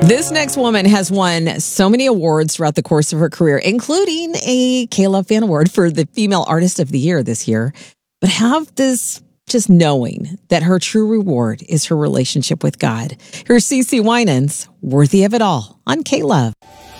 This next woman has won so many awards throughout the course of her career, including a K-Love Fan Award for the Female Artist of the Year this year. But have this just knowing that her true reward is her relationship with God. Here's CeCe Winans, Worthy of It All on K-Love.